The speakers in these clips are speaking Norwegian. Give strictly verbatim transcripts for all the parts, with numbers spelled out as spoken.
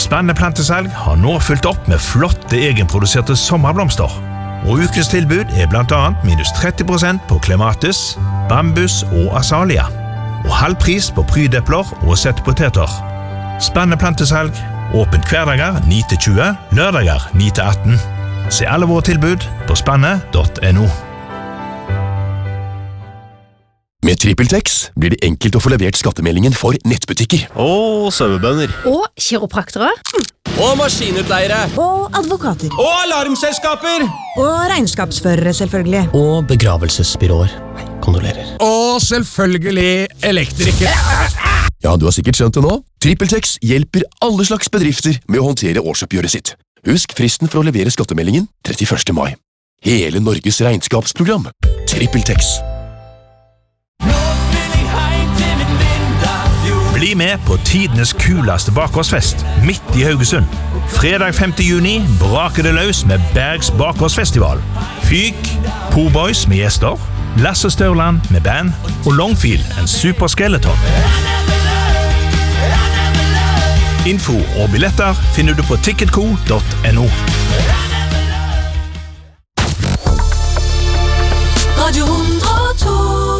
Spennende plantesalg har nå fulgt opp med flotte egenproduserte sommerblomster. Og ukens tilbud er blant annet minus tretti prosent på klematis, bambus og azalia. Og halv pris på prydepler og settepoteter. Spennende plantesalg, åpent hverdager ni til tjue, lørdager ni til atten. Se alle våre tilbud på spenne punktum no. Med TrippelTex blir det enkelt å få levert skattemeldingen for nettbutikker. Og sauebønder. Og kiropraktere. Og maskinutleiere. Og advokater. Og alarmselskaper. Og regnskapsførere, selvfølgelig. Og begravelsesbyråer. Nei, kondolerer. Og selvfølgelig elektrikere. Ja, du har sikkert skjønt det nå. TrippelTex hjelper alle slags bedrifter med å håndtere årsoppgjøret sitt. Husk fristen for å levere skattemeldingen trettiførste mai. Hele Norges regnskapsprogram. TrippelTex. Bli med på tidenes kuleste bakgårdsfest midt i Haugesund. Fredag femte juni braker det løs med Bergs bakgårdsfestival. Fyk, Po-Boys med gjester, Lasse Størland med band og Longfield, en superskeleton. Info og billetter finner du på ticketco punktum no. Radio hundre og to.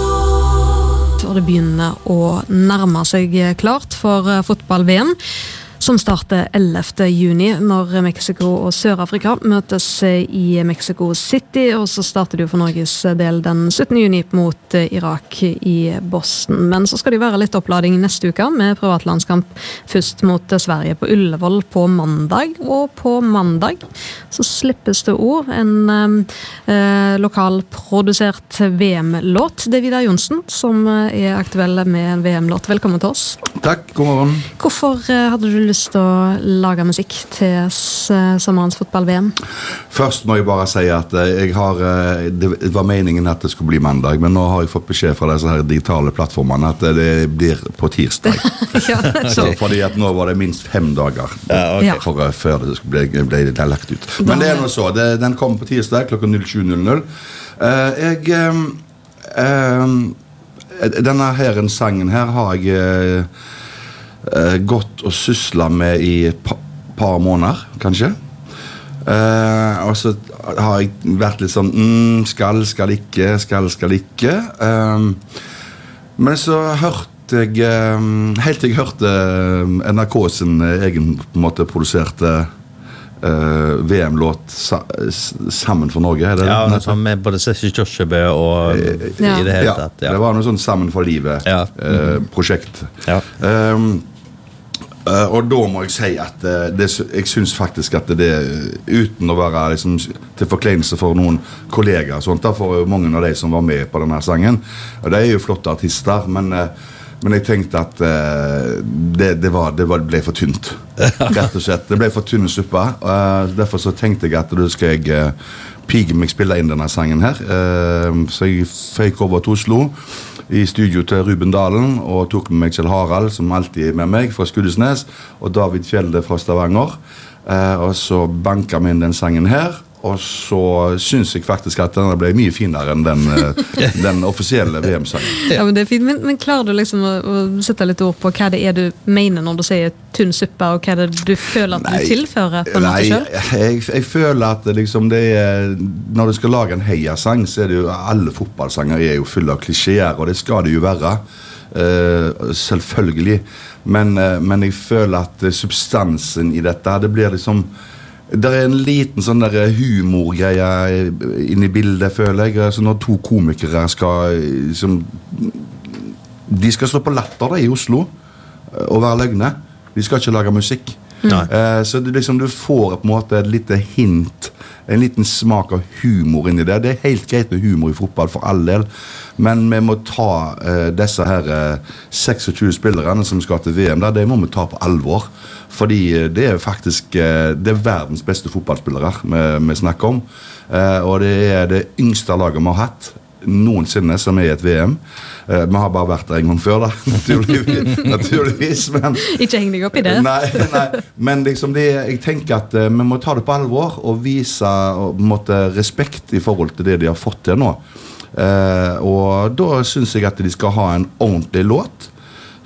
Og det begynner å nærme seg klart for fotball-V M, som starter ellevte juni når Mexico og Sør-Afrika møtes i Mexico City, og så starter det jo for Norges del den syttende juni mot Irak i Boston. Men så skal det jo være litt opplading neste uke med privatlandskamp først mot Sverige på Ullevål på mandag, og på mandag så slippes det ord en eh, lokal produsert V M-låt. Det er Vidar Jonsen som er aktuell med en V M-låt. Velkommen til oss. Takk, god morgen. Hvorfor eh, hadde du lyst til å lage musikk til sommerens fotball-V M? Først må jeg bare si at jeg har, det var meningen at det skulle bli mandag, men nå har jeg fått beskjed fra disse her digitale plattformene at det blir på tirsdag. Ja, så, fordi at nå var det minst fem dager ja, okay. for, før det ble, ble det lagt ut. Men det er noe så, det, den kommer på tirsdag klokka sju null null. Uh, jeg uh, uh, denne her en sangen her har jeg uh, Uh, gått og sysla med i et pa par måneder, kanskje. Uh, og så har jeg vært litt sånn mm, skal, skal ikke, skal, skal ikke. Um, men så hørte jeg um, helt til jeg hørte um, N R K sin egen på en måte produserte uh, V M-låt sa Sammen for Norge. Er det ja, det sånn med både Sessi Kjørsebø og uh, ja. I det hele tatt. Ja. Det var noe sånn Sammen for livet ja. uh, prosjekt. Ja. Um, Uh, og da må jeg si at uh, det, jeg synes faktisk at det uten å være liksom, til forkleinelse for noen kollegaer sånt, da, for mange av de som var med på denne sangen, og de er jo flotte artister, men, uh, men jeg tenkte at uh, det, det, var, det var, ble for tynt, rett og slett. Det ble for tynne supper, uh, derfor så tenkte jeg at da skal jeg uh, pige meg spille inn denne sangen her, uh, så jeg føyk over til Oslo i studio til Ruben Dalen og tok med meg Kjell Harald som alltid er med meg fra Skuddesnes og David Fjelde fra Stavanger eh, og så banket vi inn den sangen her og så synes jeg faktisk at den ble mye finere enn den, den offisielle V M-sangen. Ja, men det er fint, men, men klarer du liksom å, å sette litt ord på hva det er du mener når du sier tynn suppe, og hva det du føler at nei, du tilfører på en måte selv? Nei, jeg, jeg føler at liksom det er, når du skal lage en heia-sang, så er det jo, alle fotballsanger er jo fulle av klisjeer, og det skal det jo være, uh, selvfølgelig. Men, uh, men jeg føler at substansen i dette, det blir liksom det er en liten sånn der humorgreie inne i bildet, føler jeg. Altså når to komikere skal liksom, de skal stå på latter da, i Oslo og være løgne. De skal ikke lage musikk. Uh, så det, liksom, du får på en måte et lite hint, en liten smak av humor inni det. Det er helt greit med humor i fotball for all del, men vi må ta uh, disse her uh, tjueseks spillerne som skal til V M der, det må vi ta på alvor. Fordi uh, det er faktisk uh, det er verdens beste fotballspillere vi, vi snakker om. Uh, og det er det yngste laget vi har hatt noensinne som er i et V M. Uh, vi har bare vært der en gang før da, naturligvis. naturligvis men, ikke heng deg opp i det. Nei, nei. Men liksom det, jeg tenker at uh, vi må ta det på alvor og vise og, måtte, respekt i forhold til det de har fått til nå. Uh, og da synes jeg at de skal ha en ordentlig låt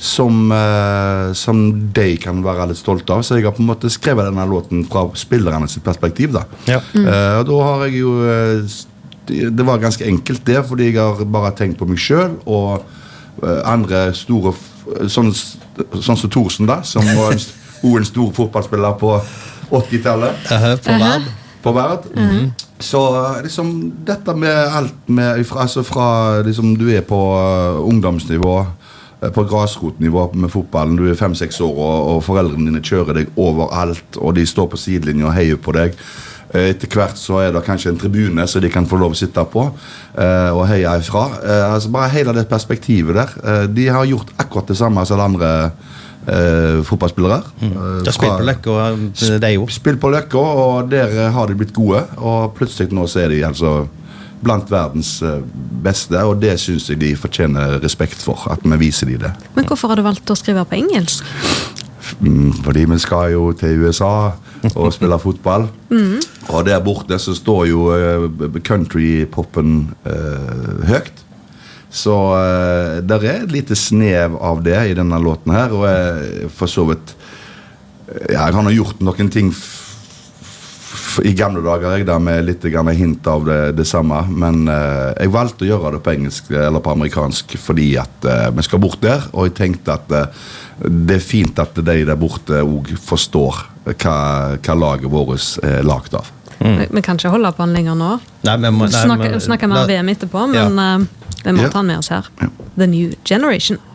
som, uh, som de kan være litt stolte av. Så jeg har på en måte skrevet denne låten fra spillerne sitt perspektiv. Da. Ja. Mm. Uh, og da har jeg jo uh, det var ganske enkelt det, fordi jeg har bare tenkt på meg selv og uh, andre store sånn, sånn som Thorsen da, som var en, en stor fotballspiller på åttitallet. Uh-huh, på Vard. På Vard. Mm-hmm. Så liksom dette med alt med, fra, altså fra liksom, du er på uh, ungdomsnivå, uh, på grasrotnivå med fotballen, du er fem-seks år og, og foreldrene dine kjører deg overalt og de står på sidelinjen og heier på deg. Etter hvert så er det kanskje en tribune så de kan få lov å sitte på uh, og heie ifra. Uh, altså bare hele det perspektivet der. Uh, de har gjort akkurat det samme som andre uh, fotballspillere. Mm. De har spilt på Løkka, det er jo. Spilt på Løkka, og der har de blitt gode. Og plutselig nå så er de altså blant verdens uh, beste, og det synes jeg de fortjener respekt for, at vi viser de det. Men hvorfor har du valgt å skrive på engelsk? Fordi vi skal jo til U S A og spille fotball. Mm. Og der borte så står jo uh, country-poppen uh, høyt. Så uh, der er et lite snev av det i denne låten her, og jeg for så vidt ja, jeg har nå gjort noen ting f f i gamle dager jeg da, med litt grann hint av det, det samme, men uh, jeg valgte å gjøre det på engelsk eller på amerikansk fordi at uh, vi skal bort der, og jeg tenkte at uh, det er fint at de der borte også forstår hva, hva laget vårt er lagt av. Mm. Vi, vi kan ikke holde på den lenger nå. Nei, men, nei, snakke, men, snakke mer V M etterpå, men ja. uh, vi må ja. ta den med oss her. Ja. The New Generation.